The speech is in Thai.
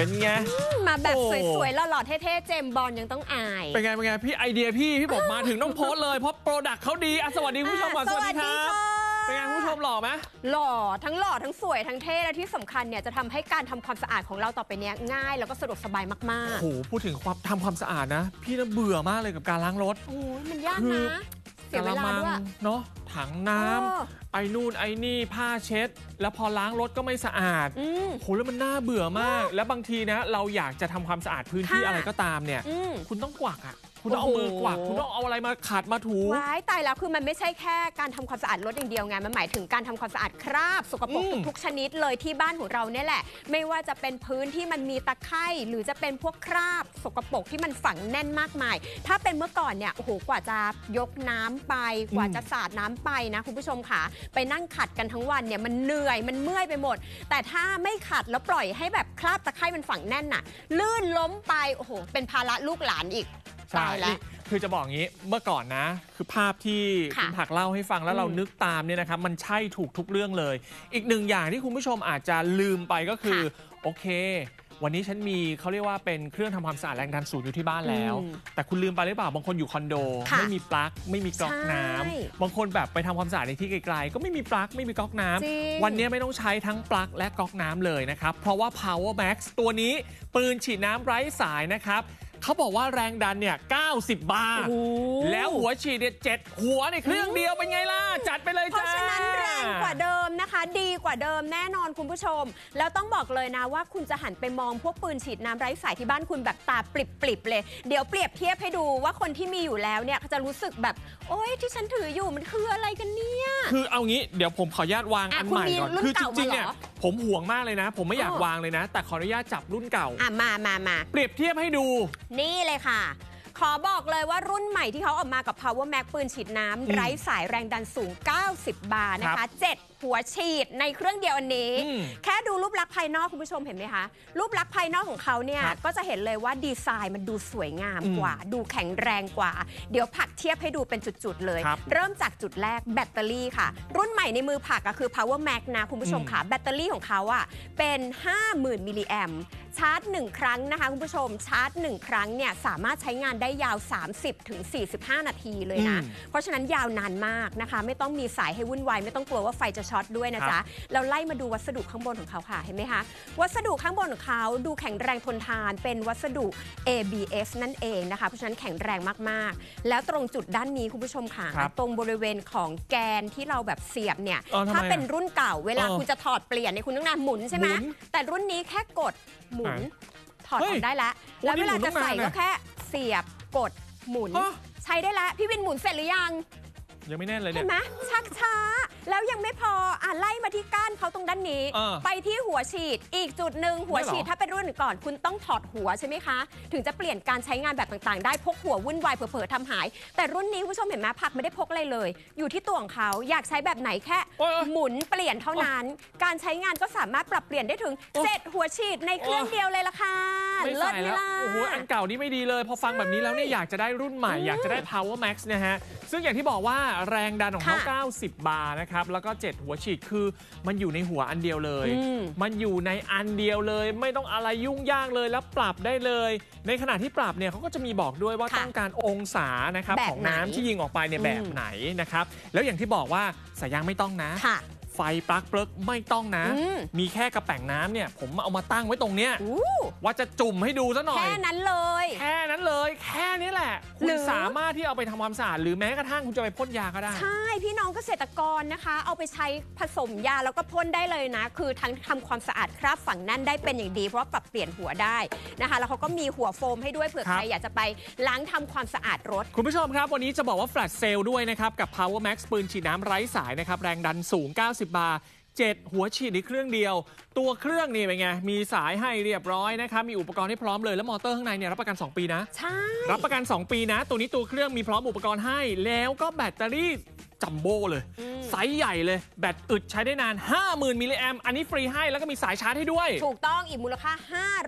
เป็นไงมาแบบสวยๆหล่อๆเท่ๆเจมส์บอนด์ยังต้องอายเป็นไงพี่ไอเดียพี่บอกมาถึงต้องโพสเลยเพราะโปรดักต์เขาดีสวัสดีผู้ชมก่อนสวัสดีครับเป็นไงผู้ชมหล่อไหมหล่อทั้งสวยทั้งเท่และที่สำคัญเนี่ยจะทำให้การทำความสะอาดของเราต่อไปเนี้ยง่ายแล้วก็สะดวกสบายมากๆโอ้โหพูดถึงทำความสะอาดนะพี่น่าเบื่อมากเลยกับการล้างรถโอ้ยมันยากนะเสียเวลาด้วยเนาะถังน้ำไอ้นู่นไอ้นี่ผ้าเช็ดแล้วพอล้างรถก็ไม่สะอาดโหแล้วมันน่าเบื่อมากแล้วบางทีนะเราอยากจะทำความสะอาดพื้นที่อะไรก็ตามเนี่ยคุณต้องกวักอ่ะคุณต้องเอามือกวาดคุณต้องเอาอะไรมาขัดมาถูว้ายตายแล้วคือมันไม่ใช่แค่การทำความสะอาดรถอย่างเดียวไงมันหมายถึงการทำความสะอาดคราบสกปรกทุกชนิดเลยที่บ้านของเราเนี่ยแหละไม่ว่าจะเป็นพื้นที่มันมีตะไคร่หรือจะเป็นพวกคราบสกปรกที่มันฝังแน่นมากมายถ้าเป็นเมื่อก่อนเนี่ยโอ้โหกว่าจะยกน้ำไปกว่าจะสาดน้ำไปนะคุณผู้ชมค่ะไปนั่งขัดกันทั้งวันเนี่ยมันเหนื่อยมันเมื่อยไปหมดแต่ถ้าไม่ขัดแล้วปล่อยให้แบบคราบตะไคร่มันฝังแน่นน่ะลื่นล้มไปโอ้โหเป็นภาระลูกหลานอีกใช่คือจะบอกงี้เมื่อก่อนนะคือภาพที่คุณผักเล่าให้ฟังแล้วเรานึกตามเนี่ยนะครับมันใช่ถูกทุกเรื่องเลยอีกหนึ่งอย่างที่คุณผู้ชมอาจจะลืมไปก็คือโอเควันนี้ฉันมีเขาเรียกว่าเป็นเครื่องทำความสะอาดแรงดันสูงอยู่ที่บ้านแล้วแต่คุณลืมไปหรือเปล่าบางคนอยู่คอนโดไม่มีปลั๊กไม่มีก๊อกน้ำบางคนแบบไปทำความสะอาดในที่ไกลๆก็ไม่มีปลั๊กไม่มีก๊อกน้ำวันนี้ไม่ต้องใช้ทั้งปลั๊กและก๊อกน้ำเลยนะครับเพราะว่า Power Max ตัวนี้ปืนฉีดน้ำไร้สายนะครับเขาบอกว่าแรงดันเนี่ย90 บาร์แล้วหัวฉีดเนี่ย7 หัวในเครื่องเดียวเป็นไงล่ะจัดไปเลยจ้าเพราะฉะนั้นแรงกว่าเดิมนะคะดีกว่าเดิมแน่นอนคุณผู้ชมแล้วต้องบอกเลยนะว่าคุณจะหันไปมองพวกปืนฉีดน้ำไร้สายที่บ้านคุณแบบตาปริบๆเลยเดี๋ยวเปรียบเทียบให้ดูว่าคนที่มีอยู่แล้วเนี่ยจะรู้สึกแบบโอ๊ยที่ฉันถืออยู่มันคืออะไรกันเนี่ยคือเอางี้เดี๋ยวผมขออนุญาตวางอันใหม่ก่อนคือจริงๆเนี่ยผมห่วงมากเลยนะผมไม่อยากวางเลยนะแต่ขออนุญาตจับรุ่นเก่ามาเปรียบเทียบให้ดูนี่เลยค่ะขอบอกเลยว่ารุ่นใหม่ที่เขาออกมากับ Power Max ปืนฉีดน้ำไร้สายแรงดันสูง90 บาร์นะคะ7 หัวฉีดในเครื่องเดียวอันนี้แค่ดูรูปลักษณ์ภายนอกคุณผู้ชมเห็นไหมคะรูปลักษณ์ภายนอกของเขาเนี่ยก็จะเห็นเลยว่าดีไซน์มันดูสวยงามกว่าดูแข็งแรงกว่าเดี๋ยวผักเทียบให้ดูเป็นจุดๆเลยเริ่มจากจุดแรกแบตเตอรี่ค่ะรุ่นใหม่ในมือผักก็คือ Power Max นะคุณผู้ชมค่ะแบตเตอรี่ของเขาอ่ะเป็น 50,000 มิลลิแอมป์ชาร์จ1ครั้งนะคะคุณผู้ชมชาร์จ1ครั้งเนี่ยสามารถใช้งานได้ยาว 30-45 นาทีเลยนะเพราะฉะนั้นยาวนานมากนะคะไม่ต้องมีสายให้วุ่นวายไม่ต้องกลัวว่าไฟจะช็อตด้วยนะจ๊ะเราไล่มาดูวัสดุข้างบนของเขาค่ะเห็นไหมคะวัสดุข้างบนของเขาดูแข็งแรงทนทานเป็นวัสดุ ABS นั่นเองนะคะเพราะฉะนั้นแข็งแรงมากๆแล้วตรงจุดด้านนี้คุณผู้ชมค่ะตรงบริเวณของแกนที่เราแบบเสียบเนี่ยถ้าเป็นรุ่นเก่าเวลาคุณจะถอดเปลี่ยนเนี่ยคุณต้องหมุนใช่ไหมแต่รุ่นนี้แค่กดหมุนถอดออกได้แล้วแล้วเวลาจะใส่ก็แค่เสียบกดหมุนใช้ได้แล้วพี่วินหมุนเสร็จหรือยังไม่แน่เลยเนี่ยเห็นไหมชักช้าแล้วยังไม่พอไล่มาที่ก้านเขาตรงด้านนี้ไปที่หัวฉีดอีกจุดหนึ่งหัวฉีดถ้าเป็นรุ่นก่อนคุณต้องถอดหัวใช่ไหมคะถึงจะเปลี่ยนการใช้งานแบบต่างๆได้พกหัววุ่นวายเผลอๆทำหายแต่รุ่นนี้ผู้ชมเห็นไหมผักไม่ได้พกอะไรเลยอยู่ที่ตัวของเขาอยากใช้แบบไหนแค่หมุนเปลี่ยนเท่านั้นการใช้งานก็สามารถปรับเปลี่ยนได้ถึง7 หัวฉีดในเครื่องเดียวเลยล่ะค่ะเลิศแล้วโอ้โหอันเก่านี่ไม่ดีเลยพอฟังแบบนี้แล้วเนี่ยอยากจะได้รุ่นใหม่อยากจะได้ Power Max นะฮะซึ่งอย่างที่บอกว่าแรงดันของเขา90 บาร์นะครับแล้วก็7 หัวฉีดคือมันอยู่ในหัวอันเดียวเลยมันอยู่ในอันเดียวเลยไม่ต้องอะไรยุ่งยากเลยแล้วปรับได้เลยในขณะที่ปรับเนี่ยเขาก็จะมีบอกด้วยว่าต้องการองศานะครับของน้ำที่ยิงออกไปเนี่ยแบบไหนนะครับแล้วอย่างที่บอกว่าสายยางไม่ต้องนะไฟปลั๊กเปิร์กไม่ต้องนะมีแค่กระแป๋งน้ำเนี่ยผมเอามาตั้งไว้ตรงเนี้ยว่าจะจุ่มให้ดูซะหน่อยแค่นั้นเลยแค่นี้แหละคุณสามารถที่เอาไปทำความสะอาดหรือแม้กระทั่งคุณจะไปพ่นยาก็ได้ใช่พี่น้องเกษตรกรนะคะเอาไปใช้ผสมยาแล้วก็พ่นได้เลยนะคือทั้งทำความสะอาดคราบฝังแน่นได้เป็นอย่างดีเพราะปรับเปลี่ยนหัวได้นะคะแล้วเขาก็มีหัวโฟมให้ด้วยเผื่อใครอยากจะไปล้างทำความสะอาดรถคุณผู้ชมครับวันนี้จะบอกว่าแฟลชเซลด้วยนะครับกับ Power Max ปืนฉีดน้ำไร้สายนะครับแรงดันสูง90 บาร์7 หัวฉีดในเครื่องเดียวตัวเครื่องนี่เป็นไงมีสายให้เรียบร้อยนะครับมีอุปกรณ์ให้พร้อมเลยแล้วมอเตอร์ข้างในเนี่ยรับประกัน2 ปีนะใช่รับประกัน 2 ปีนะตัวนี้ตัวเครื่องมีพร้อมอุปกรณ์ให้แล้วก็แบตเตอรี่จัมโบ้เลยไซส์ใหญ่เลยแบตอึดใช้ได้นาน 50,000 มิลลิแอมป์อันนี้ฟรีให้แล้วก็มีสายชาร์จให้ด้วยถูกต้องอีกมูลค่า